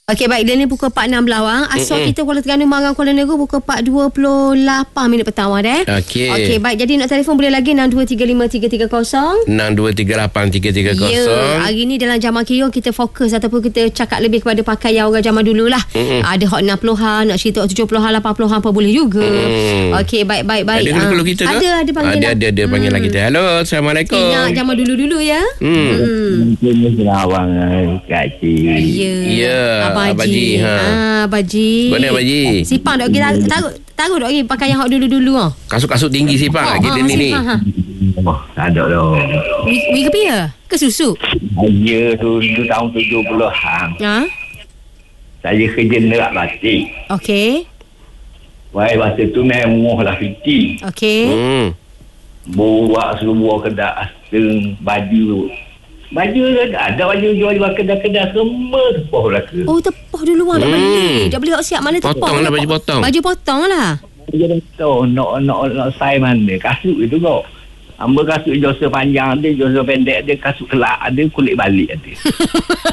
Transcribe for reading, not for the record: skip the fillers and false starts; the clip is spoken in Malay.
Okey, baik. Dia ni pukul 4.16 bang. Asal kita Kuala Terengganu Marang Kuala Negeri pukul 4.28 petang dah. Okey, baik. Jadi nak telefon boleh lagi 62353330. 62383330. Ya, hari ni dalam Jamal Kiyong kita fokus ataupun kita cakap lebih kepada pakaian orang zaman dulu lah. Ada hot 60-an, nak cerita hot 70-an, 80-an apa boleh juga. Okey, baik. Ada kalau kita ke? Ada panggilan. Ada panggilan kita. Halo, Assalamualaikum. Ingat zaman dulu-dulu ya. Mungkin awang Kak Cik. Ya, Abang Haji. Abang Haji. Mana Abang Haji? Sipang dok kita taruh dok lagi pakaian hot dulu-dulu ah. Kasut-kasut tinggi sipang kita ni. Tak ada dah. Wih ke pia? Ke susu? Saya tu tahun 70-an. Ha? Saya kerja nerak batik. Okey. Wahai masa tu memang lah fiti. Okey. Buat suruh kedai baju ada baju jual kedai-kedai semua tepoh lah ke. Oh, tepoh dulu nak beli. Dah beli hak siap mana tepoh. Potong lah baju potong. Baju potong lah. Dia tahu nak sai mana kasut itu kok. Hamba kasut Joseph panjang ada, Joseph pendek ada, kasut kelak ada, kulit balik ada.